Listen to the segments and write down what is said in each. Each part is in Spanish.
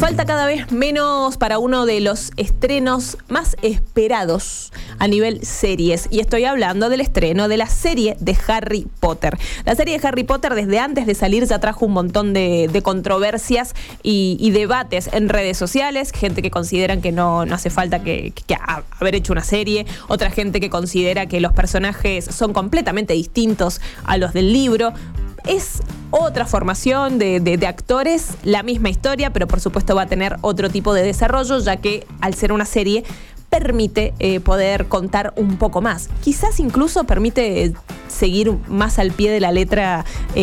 Falta cada vez menos para uno de los estrenos más esperados a nivel series. Y estoy hablando del estreno de la serie de Harry Potter. La serie de Harry Potter, desde antes de salir, ya trajo un montón de controversias y debates en redes sociales. Gente que consideran que no hace falta que haber hecho una serie. Otra gente que considera que los personajes son completamente distintos a los del libro. Es otra formación de actores, la misma historia, pero por supuesto va a tener otro tipo de desarrollo, ya que al ser una serie permite poder contar un poco más. Quizás incluso permite seguir más al pie de la letra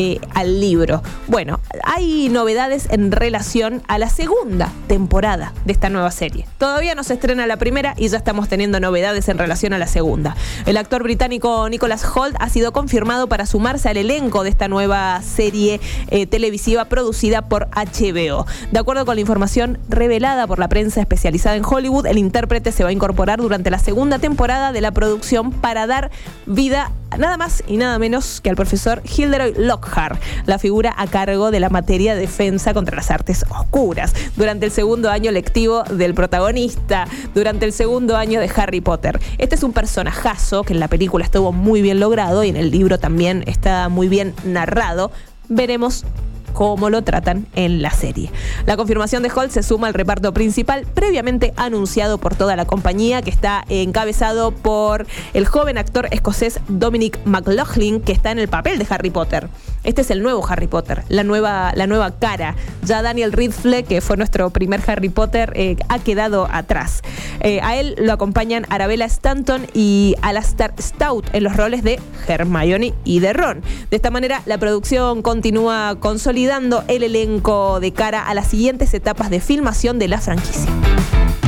al libro. Bueno, hay novedades en relación a la segunda temporada de esta nueva serie. Todavía no se estrena la primera y ya estamos teniendo novedades en relación a la segunda. El actor británico Nicholas Hoult ha sido confirmado para sumarse al elenco de esta nueva serie televisiva producida por HBO. De acuerdo con la información revelada por la prensa especializada en Hollywood, el intérprete se va a incorporar durante la segunda temporada de la producción para dar vida nada más y nada menos que al profesor Gilderoy Lockhart, la figura a cargo de la materia de defensa contra las artes oscuras, durante el segundo año lectivo del protagonista, durante el segundo año de Harry Potter. Este es un personajazo que en la película estuvo muy bien logrado y en el libro también está muy bien narrado. Veremos cómo lo tratan en la serie. La confirmación de Hoult se suma al reparto principal previamente anunciado por toda la compañía, que está encabezado por el joven actor escocés Dominic McLaughlin, que está en el papel de Harry Potter. Este es el nuevo Harry Potter, la nueva cara. Ya Daniel Radcliffe, que fue nuestro primer Harry Potter, ha quedado atrás. A él lo acompañan Arabella Stanton y Alastair Stout en los roles de Hermione y de Ron. De esta manera, la producción continúa consolidando el elenco de cara a las siguientes etapas de filmación de la franquicia.